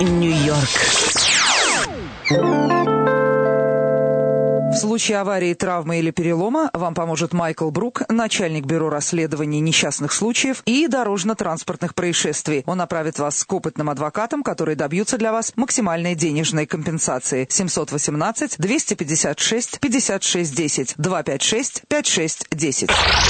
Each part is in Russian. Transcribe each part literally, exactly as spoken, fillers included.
Нью-Йорк. В случае аварии, травмы или перелома вам поможет Майкл Брук, начальник бюро расследований несчастных случаев и дорожно-транспортных происшествий. Он направит вас к опытным адвокатам, которые добьются для вас максимальной денежной компенсации. семьсот восемнадцать двести пятьдесят шесть пятьдесят шесть десять два пять шесть пять шесть десять.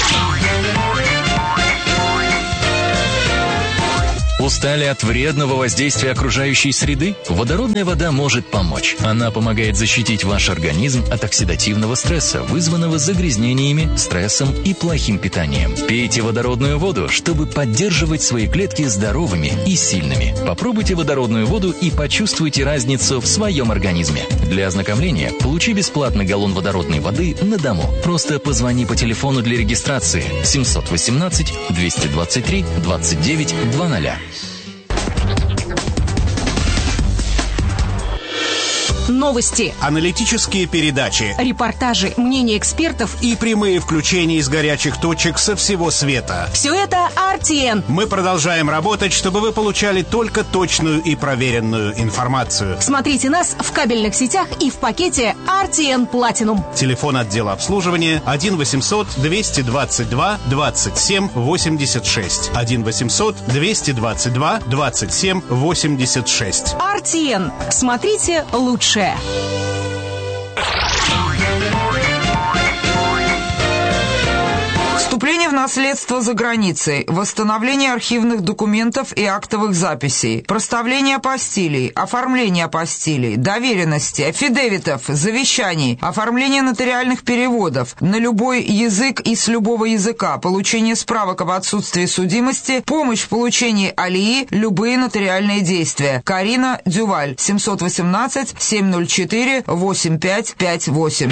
Устали от вредного воздействия окружающей среды? Водородная вода может помочь. Она помогает защитить ваш организм от оксидативного стресса, вызванного загрязнениями, стрессом и плохим питанием. Пейте водородную воду, чтобы поддерживать свои клетки здоровыми и сильными. Попробуйте водородную воду и почувствуйте разницу в своем организме. Для ознакомления получи бесплатно галлон водородной воды на дому. Просто позвони по телефону для регистрации семьсот восемнадцать двести двадцать три двадцать девять двадцать. Новости, аналитические передачи, репортажи, мнения экспертов и прямые включения из горячих точек со всего света. Все это ар ти эн. Мы продолжаем работать, чтобы вы получали только точную и проверенную информацию. Смотрите нас в кабельных сетях и в пакете ар ти эн Platinum. Телефон отдела обслуживания один восемьсот двести двадцать два двадцать семь восемьдесят шесть. один восемьсот двести двадцать два двадцать семь восемьдесят шесть. ар ти эн. Смотрите лучше. Вступление в наследство за границей, восстановление архивных документов и актовых записей, проставление апостилей, оформление апостилей, доверенности, аффидевитов, завещаний, оформление нотариальных переводов на любой язык и с любого языка, получение справок об отсутствии судимости, помощь в получении алии, любые нотариальные действия. Карина Дюваль, семьсот восемнадцать семьсот четыре восемь пять пять восемь.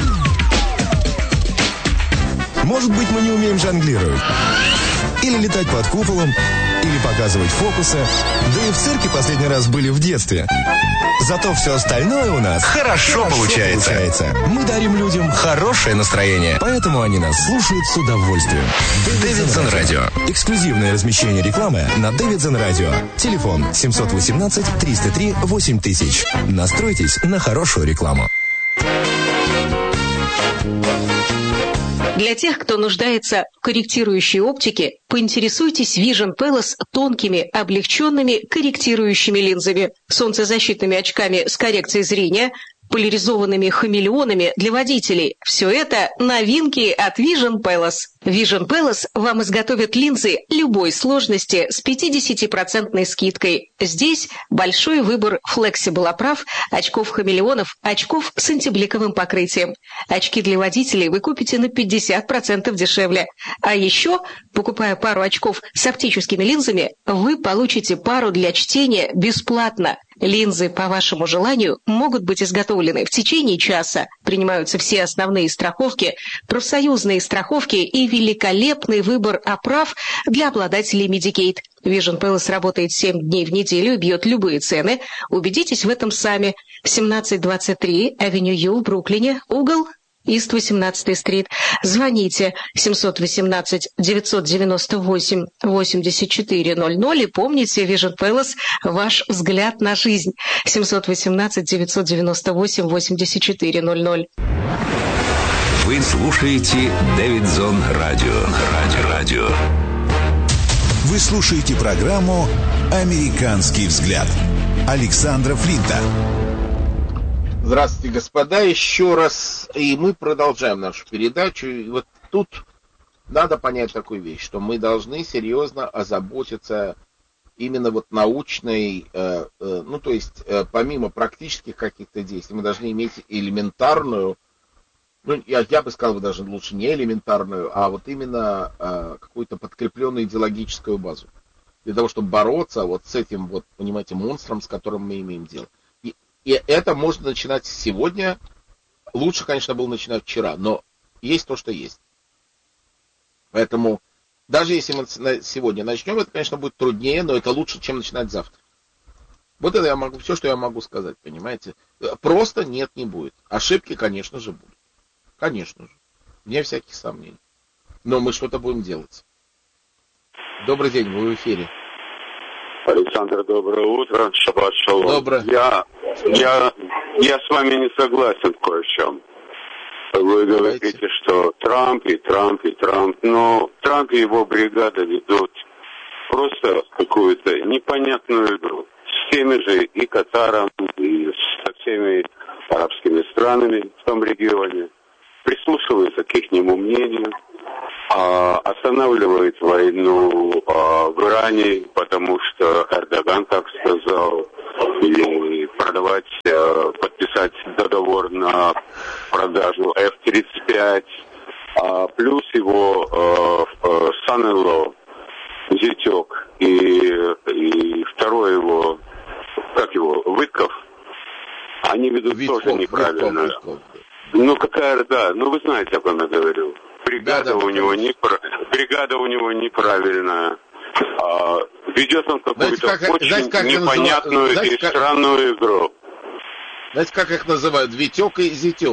Может быть, мы не умеем жонглировать. Или летать под куполом, или показывать фокусы. Да и в цирке последний раз были в детстве. Зато все остальное у нас хорошо, хорошо получается. получается. Мы дарим людям хорошее настроение, поэтому они нас слушают с удовольствием. Дэвидсон Радио. Эксклюзивное размещение рекламы на Дэвидсон Радио. Телефон семьсот восемнадцать триста три восемь тысяч. Настройтесь на хорошую рекламу. Для тех, кто нуждается в корректирующей оптике, поинтересуйтесь Vision Palace тонкими, облегченными корректирующими линзами, солнцезащитными очками с коррекцией зрения, поляризованными хамелеонами для водителей. Все это новинки от Vision Palace. Vision Palace вам изготовит линзы любой сложности с пятидесятипроцентной скидкой. Здесь большой выбор флексибл оправ, очков-хамелеонов, очков с антибликовым покрытием. Очки для водителей вы купите на пятьдесят процентов дешевле. А еще, покупая пару очков с оптическими линзами, вы получите пару для чтения бесплатно. Линзы по вашему желанию могут быть изготовлены в течение часа. Принимаются все основные страховки, профсоюзные страховки и великолепный выбор оправ для обладателей Medicaid. Vision Palace работает семь дней в неделю и бьет любые цены. Убедитесь в этом сами. семнадцать двадцать три Авеню Ю в Бруклине, угол Ист восемнадцатая стрит. Звоните семьсот восемнадцать девятьсот девяносто восемь восемьдесят четыре ноль ноль и помните, Vision Palace – ваш взгляд на жизнь. семьсот восемнадцать девятьсот девяносто восемь восемьдесят четыре ноль ноль. Вы слушаете Дэвидсон Радио. Радио. Радио. Вы слушаете программу «Американский взгляд» Александра Флинта. Здравствуйте, господа, еще раз. И мы продолжаем нашу передачу. И вот тут надо понять такую вещь, что мы должны серьезно озаботиться именно вот научной, э, э, ну то есть э, помимо практических каких-то действий, мы должны иметь элементарную, ну я, я бы сказал даже лучше не элементарную, а вот именно э, какую-то подкрепленную идеологическую базу. Для того, чтобы бороться вот с этим вот, понимаете, монстром, с которым мы имеем дело. И это можно начинать сегодня. Лучше, конечно, было начинать вчера, но есть то, что есть. Поэтому, даже если мы сегодня начнем, это, конечно, будет труднее, но это лучше, чем начинать завтра. Вот это я могу, все, что я могу сказать, понимаете. Просто нет, не будет. Ошибки, конечно же, будут. Конечно же. Вне всяких сомнений. Но мы что-то будем делать. Добрый день, вы в эфире. Александр, доброе утро. Шаббат шалом. Доброе. Я, я, я с вами не согласен кое в чем. Вы говорите, Давайте. что Трамп и Трамп и Трамп, но Трамп и его бригада ведут просто какую-то непонятную игру. С теми же и Катаром, и со всеми арабскими странами в том регионе. Прислушиваются к ихнему мнению, а, останавливает войну а, в Иране, потому что Эрдоган так сказал, или продавать, а, подписать договор на продажу эф тридцать пять, а, плюс его а, а, сан-ин-ло, зятек, и, и второй его, как его, Витков, они ведут Витков, тоже неправильно. Витков, Витков. Ну какая, да, ну вы знаете, о ком я говорю. Бригада, да, да, у него не, бригада у него неправильная. А, ведет он какую-то знаете, как, очень знаете, как непонятную знаете, и как... странную игру. Знаете, как их называют? Витек и зятек.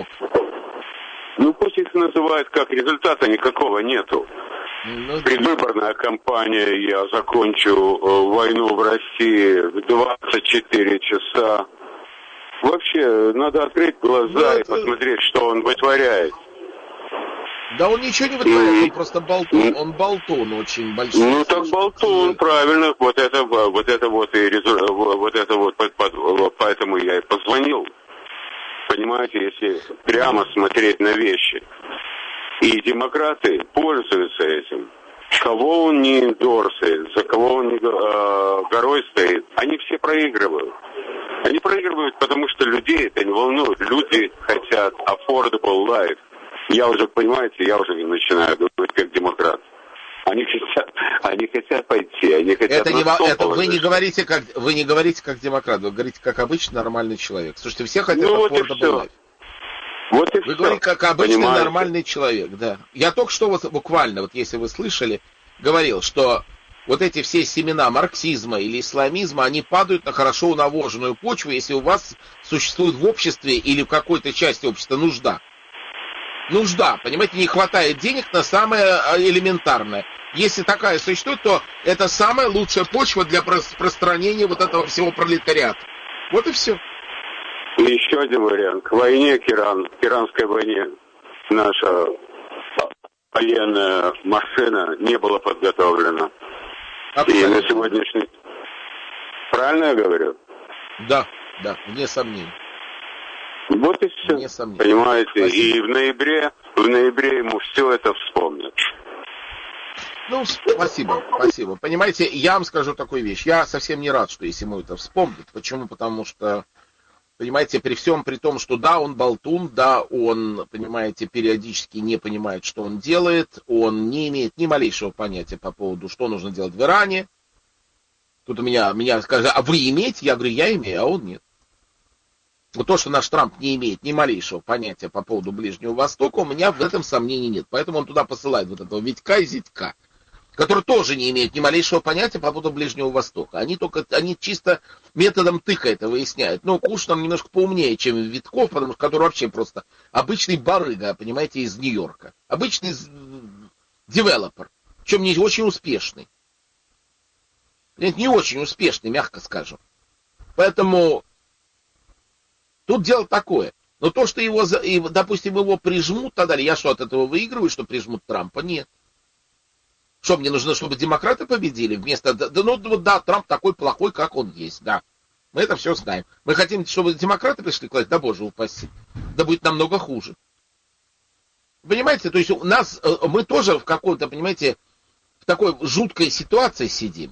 Ну пусть их называют как, результата никакого нету. Ну, Предвыборная кампания, я закончу э, войну в России в двадцать четыре часа. Вообще, надо открыть глаза да, и это... посмотреть, что он вытворяет. Да он ничего не вытворяет, он просто болтун, он болтун очень большой. Ну так болтун, правильно, вот это вот это вот и вот это вот, поэтому я и позвонил. Понимаете, если прямо смотреть на вещи. И демократы пользуются этим. Кого он не эндорсит, за кого он не э, горой стоит, они все проигрывают. Они проигрывают, потому что людей это не волнует. Люди хотят affordable life. Я уже, понимаете, я уже начинаю говорить как демократ. Они хотят, они хотят пойти, они хотят это не, это вы не говорите как вы не говорите как демократ, вы говорите как обычный нормальный человек. Слушайте, все хотят ну, affordable вот life. Вот и вы все. говорите как обычный Понимаете? Нормальный человек, да. Я только что вот буквально, вот если вы слышали, говорил, что вот эти все семена марксизма или исламизма, они падают на хорошо навоженную почву, если у вас существует в обществе или в какой-то части общества нужда. Нужда, понимаете, не хватает денег на самое элементарное. Если такая существует, то это самая лучшая почва для распространения вот этого всего пролетариата. Вот и все. И еще один вариант. К войне, к Иран, к иранской войне наша военная машина не была подготовлена. Абсолютно. И на сегодняшний... Правильно я говорю? Да, да, вне сомнений. Вот и все, понимаете, Спасибо. И в ноябре, в ноябре ему все это вспомнят. Ну, спасибо, спасибо. Понимаете, я вам скажу такую вещь, я совсем не рад, что если ему это вспомнят. Почему? Потому что, понимаете, при всем при том, что да, он болтун, да, он, понимаете, периодически не понимает, что он делает, он не имеет ни малейшего понятия по поводу, что нужно делать в Иране. Тут у меня, меня сказали, а вы имеете? Я говорю, я имею, а он нет. Вот то, что наш Трамп не имеет ни малейшего понятия по поводу Ближнего Востока, у меня в этом сомнений нет. Поэтому он туда посылает вот этого Витька и Зитька, который тоже не имеет ни малейшего понятия по поводу Ближнего Востока. Они только, они чисто методом тыка это выясняют. Но Куш нам немножко поумнее, чем Витков, потому что который вообще просто обычный барыга, понимаете, из Нью-Йорка. Обычный девелопер, причем не очень успешный. Нет, не очень успешный, мягко скажем. Поэтому тут дело такое. Но то, что его, допустим, его прижмут, тогда я что, от этого выигрываю, что прижмут Трампа? Нет. Что, мне нужно, чтобы демократы победили вместо... Да, ну, да, Трамп такой плохой, как он есть, да. Мы это все знаем. Мы хотим, чтобы демократы пришли к власти, да, боже упаси. Да будет намного хуже. Понимаете, то есть у нас, мы тоже в какой-то, понимаете, в такой жуткой ситуации сидим.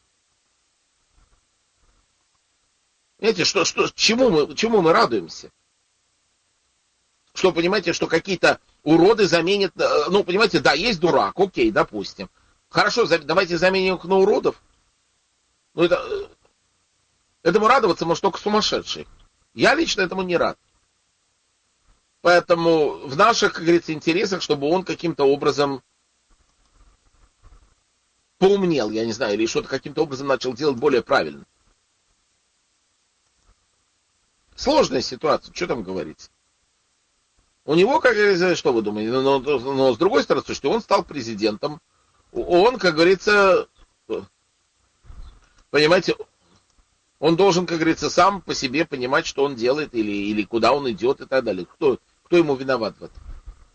Понимаете, что, что, чему, мы, чему мы радуемся? Что, понимаете, что какие-то уроды заменят... Ну, понимаете, да, есть дурак, окей, допустим. Хорошо, за, давайте заменим их на уродов. Ну, это... Этому радоваться может только сумасшедший. Я лично этому не рад. Поэтому в наших, как говорится, интересах, чтобы он каким-то образом поумнел, я не знаю, или что-то каким-то образом начал делать более правильно. Сложная ситуация, что там говорить? У него, как говорится, что вы думаете? Но, но, но с другой стороны, что он стал президентом. Он, как говорится, Понимаете, он должен, как говорится, сам по себе понимать, что он делает, или, или куда он идет и так далее. Кто, кто ему виноват в этом?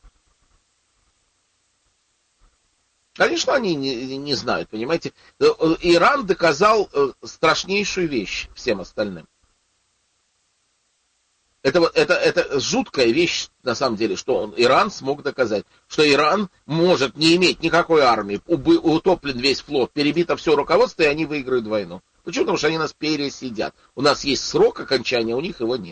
Конечно, они не, не знают, понимаете. Иран доказал страшнейшую вещь всем остальным. Это, это, это жуткая вещь, на самом деле, что он, Иран смог доказать, что Иран может не иметь никакой армии, утоплен весь флот, перебито все руководство, и они выиграют войну. Почему? Потому что они нас пересидят. У нас есть срок окончания, у них его нет.